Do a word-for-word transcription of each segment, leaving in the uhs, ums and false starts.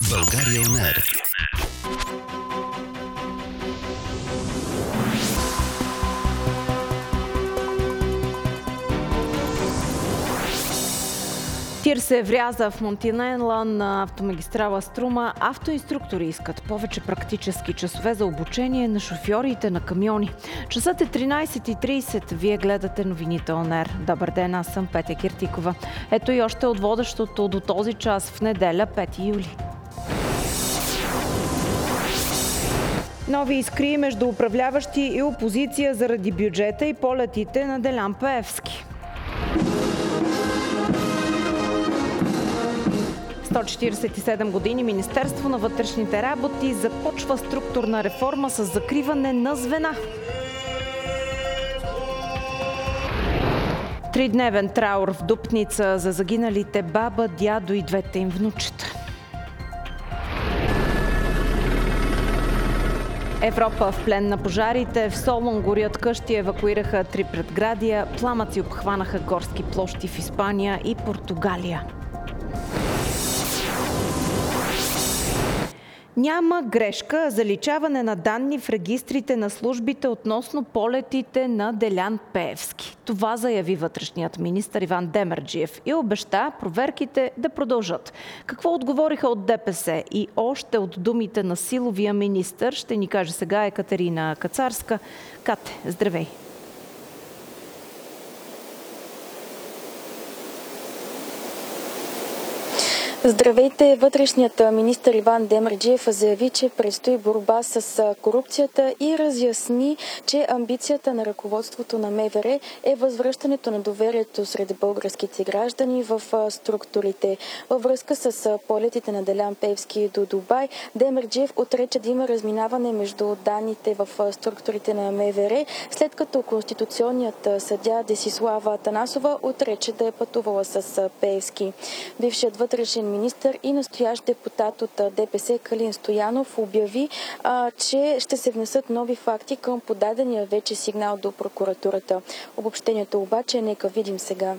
България УНЕР. Тир се вряза в Монтинела на автомагистрала Струма. Автоинструктори искат повече практически часове за обучение на шофьорите на камиони. Часът е тринайсет и трийсет. Вие гледате новините УНЕР. Добър ден, аз съм Петя Киртикова. Ето и още от водещото до този час в неделя, пети юли. Нови искри между управляващи и опозиция заради бюджета и полетите на Делян Пеевски. сто четирийсет и седем години Министерство на вътрешните работи започва структурна реформа с закриване на звена. Тридневен траур в Дупница за загиналите баба, дядо и двете им внучета. Европа в плен на пожарите. В Солун горят къщи, евакуираха три предградия. Пламъци обхванаха горски площи в Испания и Португалия. Няма грешка, заличаване на данни в регистрите на службите относно полетите на Делян Пеевски. Това заяви вътрешният министър Иван Демерджиев и обеща проверките да продължат. Какво отговориха от ДПС и още от думите на силовия министър, ще ни каже сега Екатерина Кацарска. Кате, здравей! Здравейте! Вътрешният министър Иван Демерджиев заяви, че предстои борба с корупцията и разясни, че амбицията на ръководството на МВР е възвръщането на доверието сред българските граждани в структурите. Във връзка с полетите на Делян Пеевски до Дубай, Демерджиев отрече да има разминаване между данните в структурите на МВР, след като конституционният съдия Десислава Атанасова отрече да е пътувала с Пеевски. Бившият вътрешен министър и настоящ депутат от ДПС Калин Стоянов обяви, а, че ще се внесат нови факти към подадения вече сигнал до прокуратурата. Обобщението обаче нека видим сега.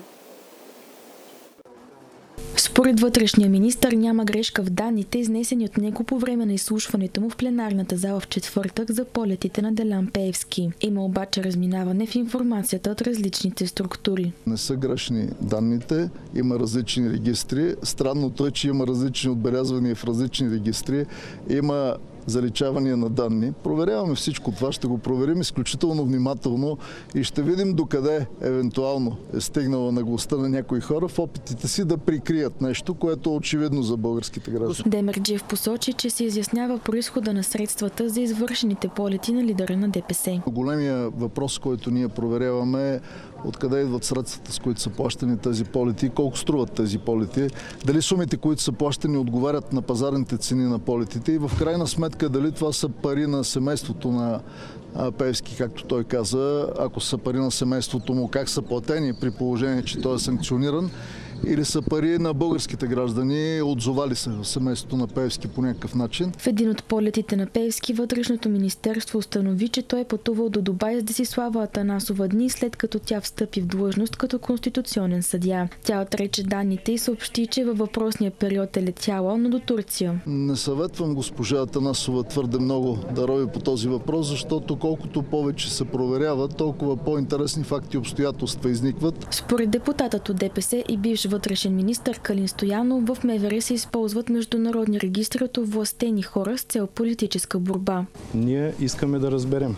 Според вътрешния министър няма грешка в данните, изнесени от него по време на изслушването му в пленарната зала в четвъртък за полетите на Делян Пеевски. Има обаче разминаване в информацията от различните структури. Не са грешни данните, има различни регистри. Странното е, че има различни отбелязвания в различни регистри. Има заличавания на данни. Проверяваме всичко това, ще го проверим изключително внимателно и ще видим докъде евентуално е стигнала наглостта на някои хора в опитите си да прикрият нещо, което е очевидно за българските граждани. Демерджиев посочи, че се изяснява произхода на средствата за извършените полети на лидера на ДПС. Големия въпрос, който ние проверяваме, е откъде идват средствата, с които са плащани тези полети, колко струват тези полети, дали сумите, които са плащани, отговарят на пазарните цени на полетите и в крайна сметка дали това са пари на семейството на Пеевски, както той каза, ако са пари на семейството му, как са платени при положение, че той е санкциониран, или са пари на българските граждани, отзовали се в семейството на Пеевски по някакъв начин. В един от полетите на Пеевски вътрешното министерство установи, че той е пътувал до Дубай с Десислава Атанасова дни след като тя встъпи в длъжност като конституционен съдия. Тя отрече данните и съобщи, че във въпросния период е летяла, но до Турция. Не съветвам госпожа Атанасова твърде много да рови по този въпрос, защото колкото повече се проверява, толкова по-интересни факти и обстоятелства изникват. Според депутатът от ДПС и бивш вътрешен министър Калин Стоянов, в МВР се използват международни регистри от овластени хора с цел политическа борба. Ние искаме да разберем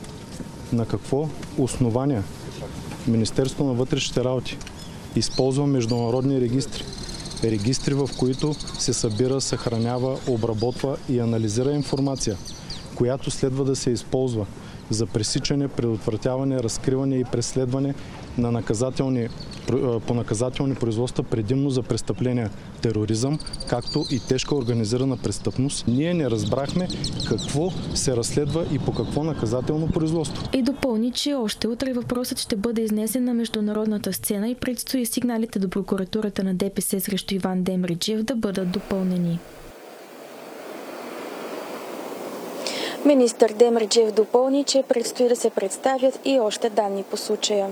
на какво основание Министерството на вътрешните работи използва международни регистри. Регистри, в които се събира, съхранява, обработва и анализира информация, която следва да се използва за пресичане, предотвратяване, разкриване и преследване на наказателни, по наказателни производства, предимно за престъпления тероризъм, както и тежка организирана престъпност. Ние не разбрахме какво се разследва и по какво наказателно производство. И допълни, че още утре въпросът ще бъде изнесен на международната сцена и предстои сигналите до прокуратурата на ДПС срещу Иван Демерджиев да бъдат допълнени. Министър Демерджиев допълни, че предстои да се представят и още данни по случая.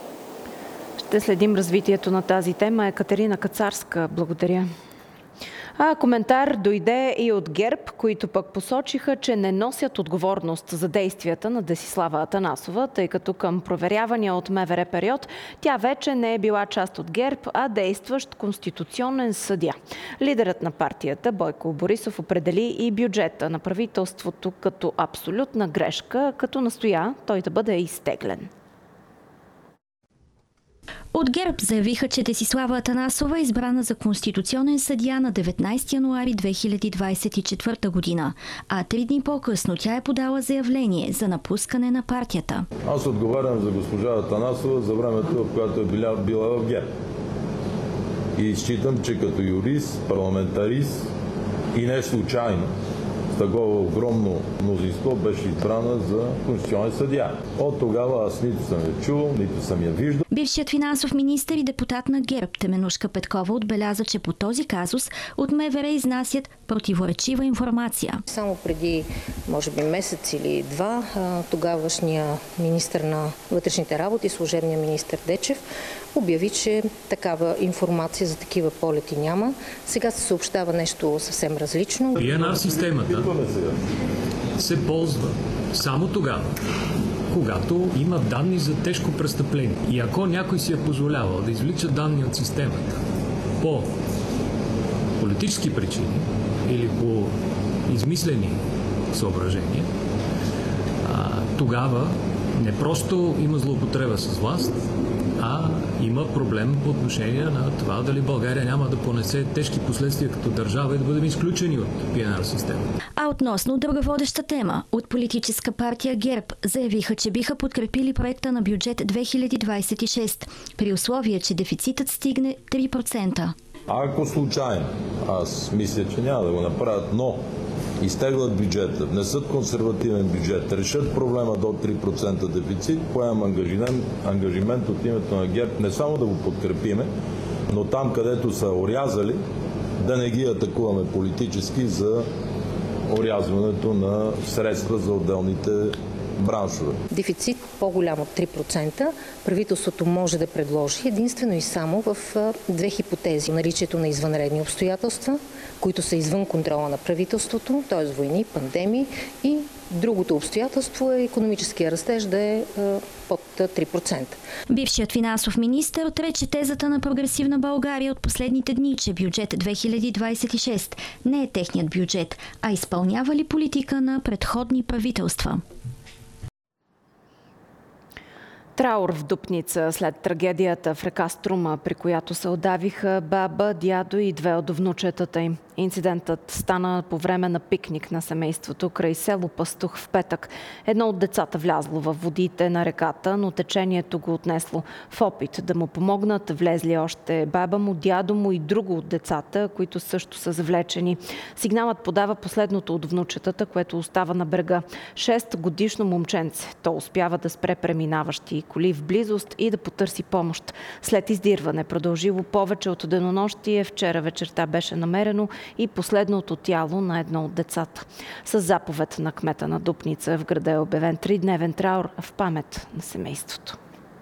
Ще следим развитието на тази тема. Екатерина Кацарска, благодаря. А коментар дойде и от ГЕРБ, които пък посочиха, че не носят отговорност за действията на Десислава Атанасова, тъй като към проверявания от МВР период тя вече не е била част от ГЕРБ, а действащ конституционен съдия. Лидерът на партията Бойко Борисов определи и бюджета на правителството като абсолютна грешка, като настоя той да бъде изтеглен. От ГЕРБ заявиха, че Десислава Атанасова е избрана за конституционен съдия на деветнайсети януари две хиляди двайсет и четвърта година, а три дни по-късно тя е подала заявление за напускане на партията. Аз отговарям за госпожа Атанасова за времето, в което е била, била в ГЕРБ. И считам, че като юрист, парламентарист и не случайно такова огромно мнозинство беше избрана за конституционен съдия. От тогава аз нито съм я чувал, нито съм я виждал. Бившият финансов министър и депутат на ГЕРБ Теменужка Петкова отбеляза, че по този казус от МВР изнасят противоречива информация. Само преди, може би, месец или два, тогавашния министър на вътрешните работи, служебния министър Дечев, обяви, че такава информация за такива полети няма. Сега се съобщава нещо съвсем различно. пи ен ар системата се ползва само тогава, когато има данни за тежко престъпление. И ако някой си е позволявал да извлича данни от системата по политически причини или по измислени съображения, тогава не просто има злоупотреба с власт, а има проблем по отношение на това дали България няма да понесе тежки последствия като държава и да бъдем изключени от пи ен ар системата. А относно друга водеща тема, от политическа партия ГЕРБ заявиха, че биха подкрепили проекта на бюджет две хиляди двайсет и шеста, при условие, че дефицитът стигне три процента. Ако случайно, аз мисля, че няма да го направят, но изтеглят бюджета, внесат консервативен бюджет, решат проблема до три процента дефицит, поемам ангажимент, ангажимент от името на ГЕРБ не само да го подкрепиме, но там, където са орязали, да не ги атакуваме политически за орязването на средства за отделните браншове. Дефицит по-голям от три процента правителството може да предложи единствено и само в две хипотези. Наличието на извънредни обстоятелства, които са извън контрола на правителството, т.е. войни, пандемии, и другото обстоятелство е икономическия растеж да е под три процента. Бившият финансов министър отрече тезата на Прогресивна България от последните дни, че бюджет две хиляди двайсет и шеста не е техният бюджет, а изпълнява ли политика на предходни правителства. Траур в Дупница след трагедията в река Струма, при която се удавиха баба, дядо и две от внучетата им. Инцидентът стана по време на пикник на семейството край село Пастух в петък. Едно от децата влязло във водите на реката, но течението го отнесло. В опит да му помогнат влезли още баба му, дядо му и друго от децата, които също са завлечени. Сигналът подава последното от внучетата, което остава на брега. Шест годишно момченце. То успява да спре преминаващи коли в близост и да потърси помощ. След издирване, продължило повече от денонощие, вчера вечерта беше намерено и последното тяло на едно от децата. С заповед на кмета на Дупница в града е обявен тридневен траур в памет на семейството.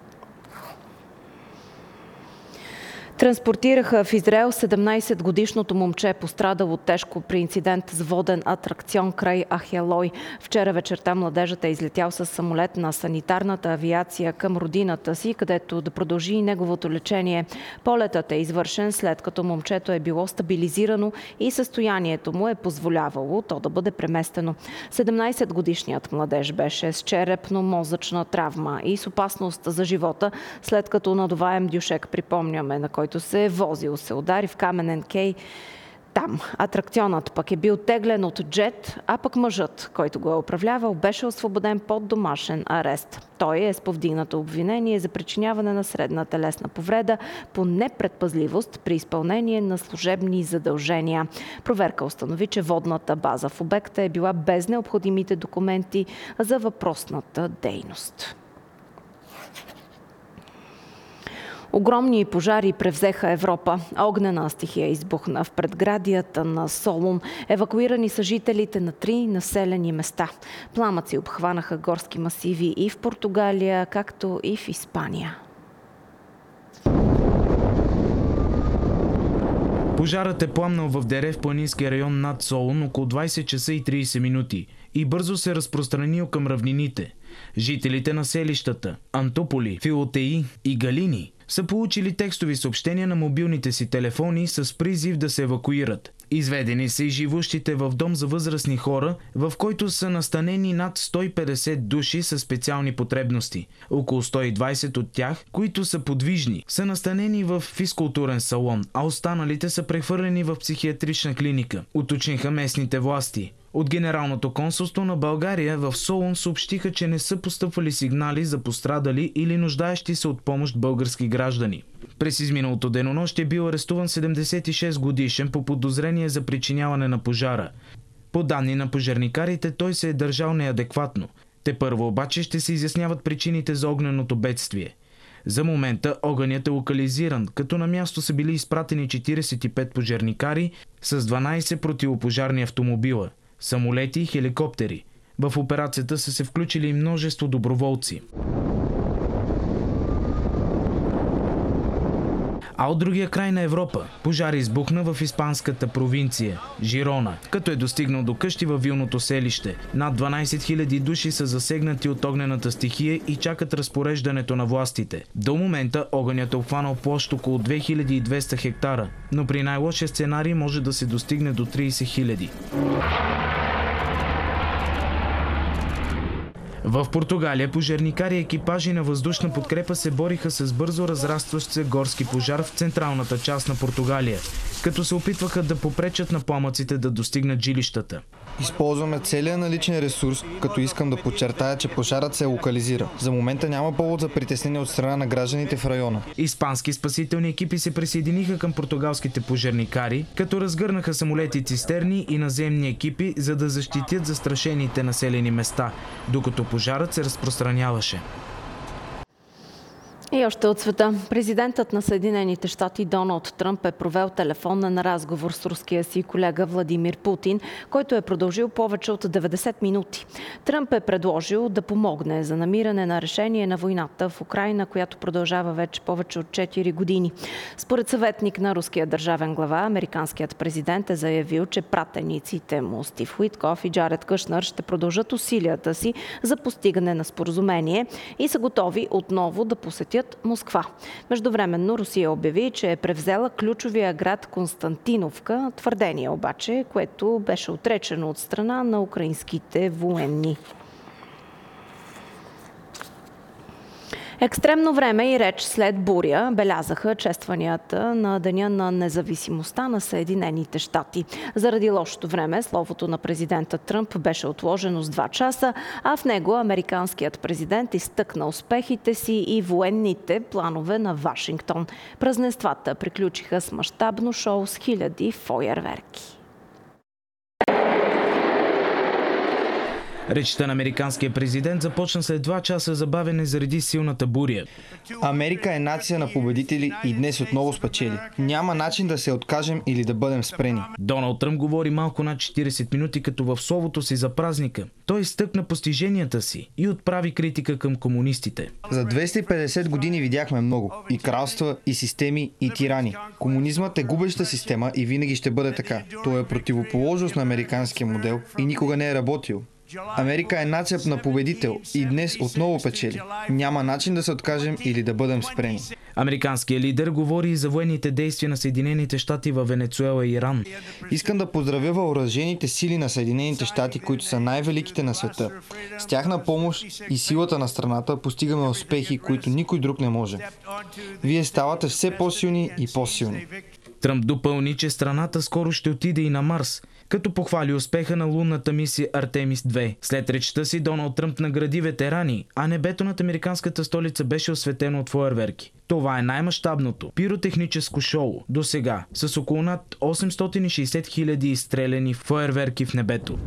Транспортираха в Израел седемнайсетгодишното момче, пострадало тежко при инцидент с воден атракцион край Ахелой. Вчера вечерта младежът е излетял с самолет на санитарната авиация към родината си, където да продължи и неговото лечение. Полетът е извършен след като момчето е било стабилизирано и състоянието му е позволявало то да бъде преместено. седемнайсетгодишният младеж беше с черепно-мозъчна травма и с опасност за живота, след като надуваем дюшек, припомняме, на който се е возил, се удари в каменен кей. Там атракционът пък е бил теглен от джет, а пък мъжът, който го е управлявал, беше освободен под домашен арест. Той е с повдигнато обвинение за причиняване на средна телесна повреда по непредпазливост при изпълнение на служебни задължения. Проверка установи, че водната база в обекта е била без необходимите документи за въпросната дейност. Огромни пожари превзеха Европа. Огнена стихия избухна в предградията на Солун. Евакуирани са жителите на три населени места. Пламъци обхванаха горски масиви и в Португалия, както и в Испания. Пожарът е пламнал в дере в планинския район над Солун около двайсет часа и трийсет минути и бързо се разпространил към равнините. Жителите на селищата Антополи, Филотеи и Галини са получили текстови съобщения на мобилните си телефони с призив да се евакуират. Изведени са и живущите в дом за възрастни хора, в който са настанени над сто и петдесет души със специални потребности. Около сто и двайсет от тях, които са подвижни, са настанени в физкултурен салон, а останалите са прехвърлени в психиатрична клиника, уточниха местните власти. От Генералното консулство на България в Солун съобщиха, че не са постъпвали сигнали за пострадали или нуждаещи се от помощ български граждани. През изминалото денонощие е бил арестуван седемдесет и шест годишен по подозрение за причиняване на пожара. По данни на пожарникарите, той се е държал неадекватно. Тепърва обаче ще се изясняват причините за огненото бедствие. За момента огънят е локализиран, като на място са били изпратени четирийсет и пет пожарникари с дванайсет противопожарни автомобила, самолети и хеликоптери. В операцията са се включили и множество доброволци. А от другия край на Европа пожар избухна в испанската провинция Жирона, като е достигнал до къщи във вилното селище. Над дванайсет хиляди души са засегнати от огнената стихия и чакат разпореждането на властите. До момента огънят е обхванал площ около две хиляди и двеста хектара, но при най-лошия сценарий може да се достигне до трийсет хиляди. В Португалия пожарникари и екипажи на въздушна подкрепа се бориха с бързо разрастващ се горски пожар в централната част на Португалия, като се опитваха да попречат на пламъците да достигнат жилищата. Използваме целия наличен ресурс, като искам да подчертая, че пожарът се локализира. За момента няма повод за притеснение от страна на гражданите в района. Испански спасителни екипи се присъединиха към португалските пожарникари, като разгърнаха самолети цистерни и наземни екипи, за да защитят застрашените населени места, докато пожарът се разпространяваше. И още от света. Президентът на Съединените щати Доналд Тръмп е провел телефонен разговор с руския си колега Владимир Путин, който е продължил повече от деветдесет минути. Тръмп е предложил да помогне за намиране на решение на войната в Украйна, която продължава вече повече от четири години. Според съветник на руския държавен глава, американският президент е заявил, че пратениците му Стив Уитков и Джаред Кушнер ще продължат усилията си за постигане на споразумение и са готови отново да посетят Москва. Междувременно Русия обяви, че е превзела ключовия град Константиновка, твърдение обаче, което беше отречено от страна на украинските военни. Екстремно време и реч след буря белязаха честванията на Деня на независимостта на Съединените щати. Заради лошото време словото на президента Тръмп беше отложено с два часа, а в него американският президент изтъкна успехите си и военните планове на Вашингтон. Празненствата приключиха с мащабно шоу с хиляди фойерверки. Речта на американския президент започна след два часа забавене заради силната буря. Америка е нация на победители и днес отново спечели. Няма начин да се откажем или да бъдем спрени. Доналд Тръмп говори малко над четирийсет минути, като в словото си за празника той изтъкна постиженията си и отправи критика към комунистите. За двеста и петдесет години видяхме много. И кралства, и системи, и тирани. Комунизмът е губеща система и винаги ще бъде така. Той е противоположност на американския модел и никога не е работил. Америка е нация на победител и днес отново печели. Няма начин да се откажем или да бъдем спрени. Американският лидер говори и за военните действия на Съединените щати във Венецуела и Иран. Искам да поздравя въоръжените сили на Съединените щати, които са най-великите на света. С тяхна помощ и силата на страната постигаме успехи, които никой друг не може. Вие ставате все по-силни и по-силни. Тръмп допълни, че страната скоро ще отиде и на Марс, като похвали успеха на лунната мисия Артемис две. След речта си Доналд Тръмп награди ветерани, а небето над американската столица беше осветено от фойерверки. Това е най-мащабното пиротехническо шоу до сега, с около над осемстотин и шейсет хиляди изстреляни фойерверки в небето.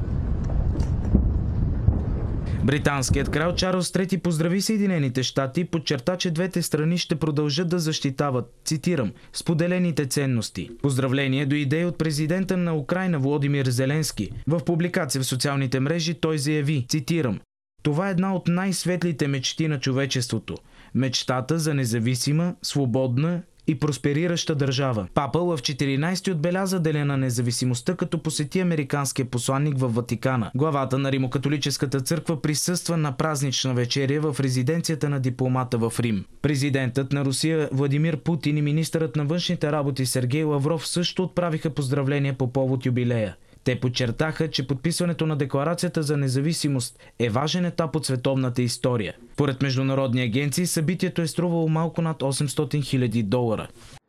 Британският крал Чарлз трети поздрави Съединените щати и подчерта, че двете страни ще продължат да защитават, цитирам, споделените ценности. Поздравление дойде от президента на Украйна Володимир Зеленски. В публикация в социалните мрежи той заяви, цитирам, това е една от най-светлите мечти на човечеството. Мечтата за независима, свободна и просперираща държава. Папа Лъв четиринайсети отбеляза Деня на независимостта, като посети американския посланник във Ватикана. Главата на Римокатолическата църква присъства на празнична вечеря в резиденцията на дипломата в Рим. Президентът на Русия Владимир Путин и министърът на външните работи Сергей Лавров също отправиха поздравления по повод юбилея. Те подчертаха, че подписването на Декларацията за независимост е важен етап от световната история. Поред международни агенции, събитието е струвало малко над осемстотин хиляди долара.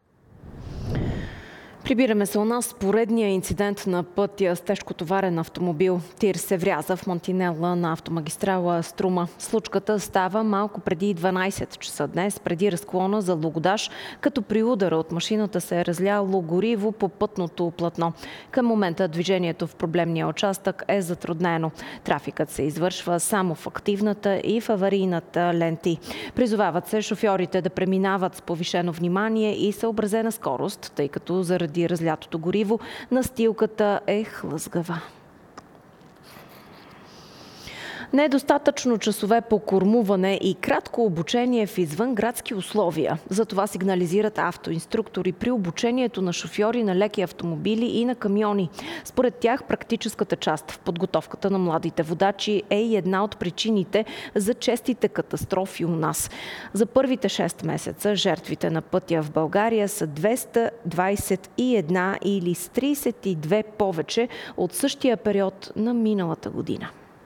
Прибираме се у нас поредния инцидент на пътя с тежкотоварен автомобил. Тир се вряза в мантинела на автомагистрала Струма. Случката става малко преди дванайсет часа днес, преди разклона за Логодаж, като при удара от машината се е разляло гориво по пътното платно. Към момента движението в проблемния участък е затруднено. Трафикът се извършва само в активната и в аварийната ленти. Призовават се шофьорите да преминават с повишено внимание и съобразена скорост, тъй като заради разлятото гориво настилката е хлъзгава. Недостатъчно часове по кормуване и кратко обучение в извънградски условия. За това сигнализират автоинструктори при обучението на шофьори на леки автомобили и на камиони. Според тях практическата част в подготовката на младите водачи е и една от причините за честите катастрофи у нас. За първите шест месеца жертвите на пътя в България са двеста двайсет и една или с трийсет и две повече от същия период на миналата година.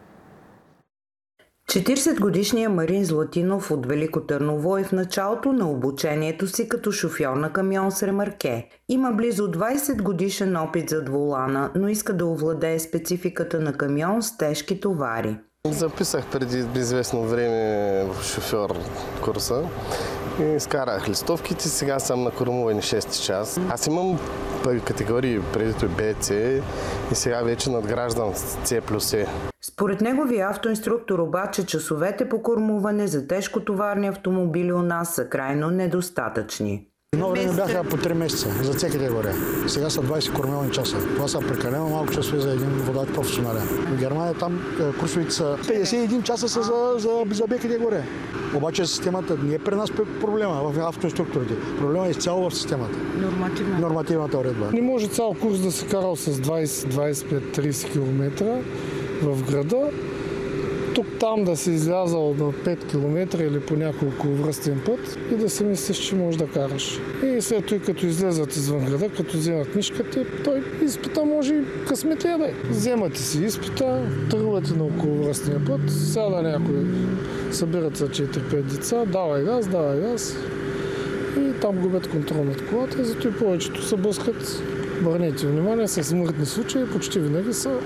четирийсетгодишният Марин Златинов от Велико Търново е в началото на обучението си като шофьор на камион с ремарке. Има близо двайсет годишен опит зад волана, но иска да овладее спецификата на камион с тежки товари. Записах преди известно време в шофьор курса и скарах листовките, сега съм на кормуване шести час. Аз имам категории предито Б, С и сега вече надграждам С плюс Е. Според неговия автоинструктор обаче часовете по кормуване за тежкотоварни автомобили у нас са крайно недостатъчни. Много време бяха по три месеца за всеки категория. Сега са двайсет кормилни часа. Това са прекалено малко часове за един водач професионален. В Германия там курсовите са петдесет и един часа са за, за, за Б категория. Обаче системата не е при нас проблема в автоинструкторите. Проблема е изцяло в системата. Нормативна. Нормативната уредба. Не може цял курс да се карал с двайсет, двайсет и пет, трийсет километра в града. Тук-там да си излязал на пет километра или по няколко връстен път и да си мислиш, че можеш да караш. И след това, като излезат извън града, като вземат книжката, той изпита може и късметлия да е. Вземате си изпита, тръгвате на околовръстния път, сяда някой, събират се четири-пет деца, давай газ, давай газ и там губят контрол над колата и зато и повечето се блъскат. Върнете внимание, с смъртни случаи почти винаги са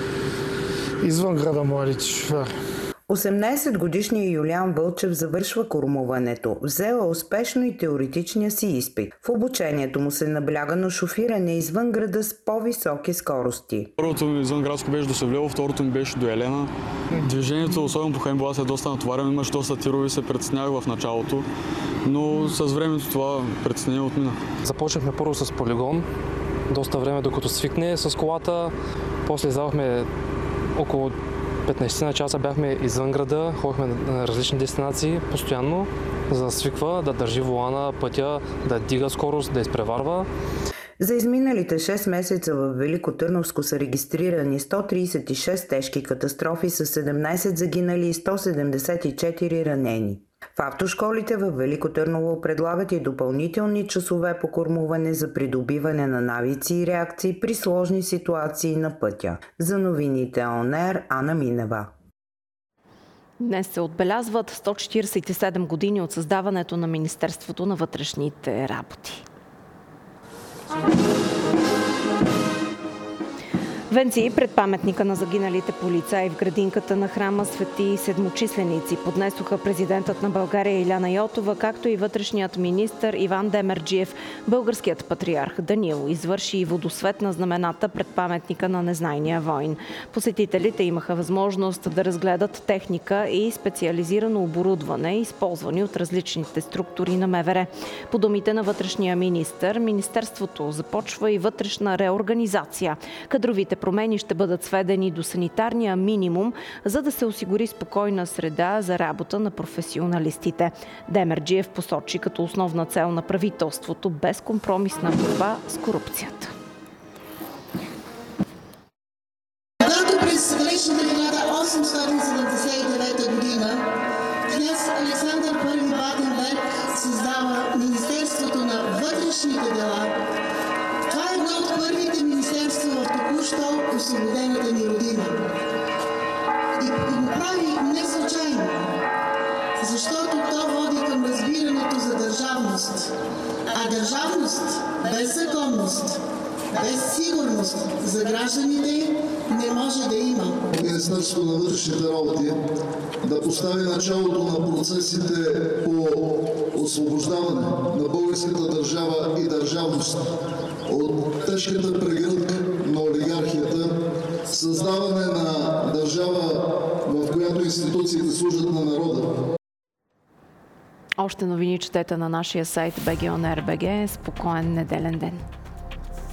извън града младите шофьори. осемнайсетгодишният Юлиан Вълчев завършва кормуването. Взела успешно и теоретичния си изпит. В обучението му се набляга на шофиране извън града с по-високи скорости. Първото ми извънградско беше до Севлево, второто ми беше до Елена. Движението, особено по Хаинбулат, е доста натоварено. Имаше доста тирове, се притеснях в началото, но с времето това притеснение отмина. Започнахме първо с полигон, доста време докато свикне с колата. После издавахме около петнайсет часа, бяхме извън града, ходихме на различни дестинации постоянно, за да свиква, да държи волана, пътя, да дига скорост, да изпреварва. За изминалите шест месеца в Велико Търновско са регистрирани сто трийсет и шест тежки катастрофи с седемнайсет загинали и сто седемдесет и четири ранени. В автошколите в Велико Търново предлагат и допълнителни часове по кормуване за придобиване на навици и реакции при сложни ситуации на пътя. За новините Он Ер, Ана Минева. Днес се отбелязват сто четирийсет и седем години от създаването на Министерството на вътрешните работи. Венци пред паметника на загиналите полицаи в градинката на храма Свети Седмочисленици поднесоха президентът на България Иляна Йотова, както и вътрешният министър Иван Демерджиев. Българският патриарх Даниил извърши и водосвет на знамената пред паметника на незнайния войн. Посетителите имаха възможност да разгледат техника и специализирано оборудване, използвани от различните структури на МВР. По думите на вътрешния министър, министерството започва и вътрешна реорганизация. Кадровите промени ще бъдат сведени до санитарния минимум, за да се осигури спокойна среда за работа на професионалистите. Демерджиев посочи като основна цел на правителството безкомпромисна борба с корупцията. Когато през далечната хиляда осемстотин седемдесет и девета година княз Александър Първи Батенберг създава Министерството на вътрешните дела, това е едно от първите министерства в току-що освободената ни родина. И, и го прави не случайно, защото то води към разбирането за държавност. А държавност без законност, без сигурност за гражданите не може да има. Министерството на вътрешните работи да постави началото на процесите по освобождаване на българската държава и държавност от тежката прегръдка на олигархията, създаване на държава, в която институциите служат на народа. Още новини четете на нашия сайт би джи он ар точка би джи. Спокоен неделен ден!